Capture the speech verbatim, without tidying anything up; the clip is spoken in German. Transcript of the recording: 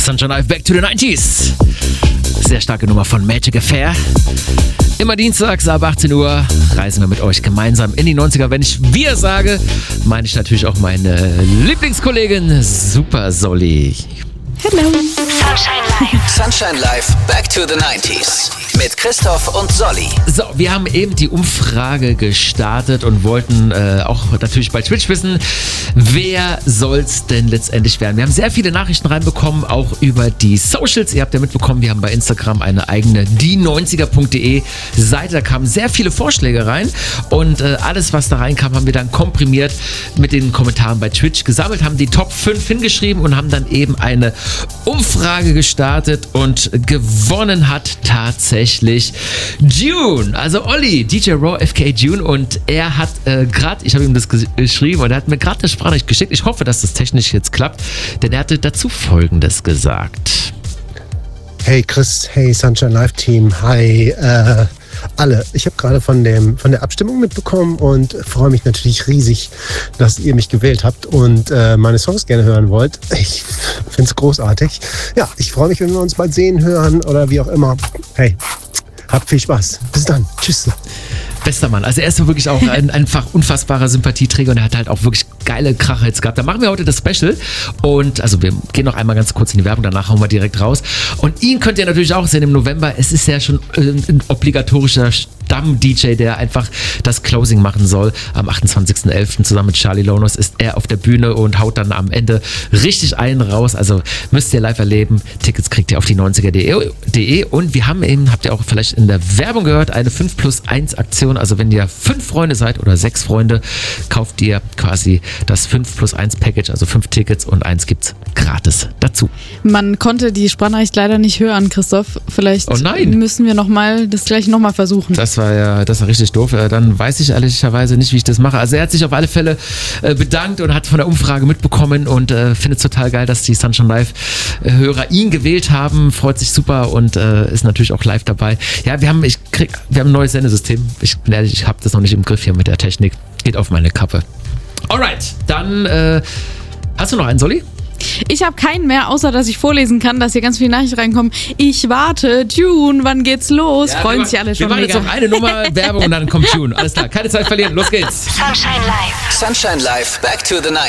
Sunshine Live, Back to the nineties. Sehr starke Nummer von Magic Affair. Immer dienstags ab achtzehn Uhr reisen wir mit euch gemeinsam in die neunziger. Wenn ich wir sage, meine ich natürlich auch meine Lieblingskollegin Super Solly. Hello. Sunshine Live. Sunshine Live, Back to the nineties. Mit Christoph und Solly. So, wir haben eben die Umfrage gestartet und wollten äh, auch natürlich bei Twitch wissen, wer soll's denn letztendlich werden. Wir haben sehr viele Nachrichten reinbekommen, auch über die Socials. Ihr habt ja mitbekommen, wir haben bei Instagram eine eigene die neunziger punkt de Seite. Da kamen sehr viele Vorschläge rein und äh, alles, was da reinkam, haben wir dann komprimiert mit den Kommentaren bei Twitch gesammelt, haben die Top fünf hingeschrieben und haben dann eben eine Umfrage gestartet und gewonnen hat tatsächlich June, also Olli, D J Raw, F K A June, und er hat äh, gerade, ich habe ihm das geschrieben und er hat mir gerade eine Sprachnachricht geschickt. Ich hoffe, dass das technisch jetzt klappt, denn er hatte dazu Folgendes gesagt. Hey Chris, hey Sunshine Live Team, hi äh, alle. Ich habe gerade von dem von der Abstimmung mitbekommen und freue mich natürlich riesig, dass ihr mich gewählt habt und äh, meine Songs gerne hören wollt. Ich finde es großartig. Ja, ich freue mich, wenn wir uns bald sehen, hören oder wie auch immer. Hey, habt viel Spaß. Bis dann. Tschüss. Bester Mann. Also er ist wirklich auch ein einfach unfassbarer Sympathieträger und er hat halt auch wirklich geile Kracher-Hits gehabt. Da machen wir heute das Special und also wir gehen noch einmal ganz kurz in die Werbung, danach hauen wir direkt raus. Und ihn könnt ihr natürlich auch sehen im November. Es ist ja schon ein obligatorischer Stamm-D J, der einfach das Closing machen soll. Am achtundzwanzigsten elften zusammen mit Charlie Lonos ist er auf der Bühne und haut dann am Ende richtig einen raus. Also müsst ihr live erleben. Tickets kriegt ihr auf die neunziger punkt de und wir haben eben, habt ihr auch vielleicht in der Werbung gehört, eine fünf plus eins Aktion. Also wenn ihr fünf Freunde seid oder sechs Freunde, kauft ihr quasi das fünf plus eins Package, also fünf Tickets und eins gibt's gratis dazu. Man konnte die Sprachnachricht leider nicht hören, Christoph. Vielleicht oh nein. müssen wir noch mal, das gleich nochmal versuchen. Das war ja, das war richtig doof. Dann weiß ich ehrlicherweise nicht, wie ich das mache. Also er hat sich auf alle Fälle bedankt und hat von der Umfrage mitbekommen und äh, findet es total geil, dass die Sunshine Live-Hörer ihn gewählt haben. Freut sich super und äh, ist natürlich auch live dabei. Ja, wir haben, ich krieg, wir haben ein neues Sendesystem. Ich bin ehrlich, ich habe das noch nicht im Griff hier mit der Technik. Geht auf meine Kappe. Alright, dann äh, hast du noch einen, Solly? Ich habe keinen mehr, außer dass ich vorlesen kann, dass hier ganz viele Nachrichten reinkommen. Ich warte, June, wann geht's los? Ja, Freuen wir sich alle wir schon machen mega. jetzt noch eine Nummer Werbung und dann kommt June. Alles klar, keine Zeit verlieren, los geht's. Sunshine Live. Sunshine Live, Back to the nineties.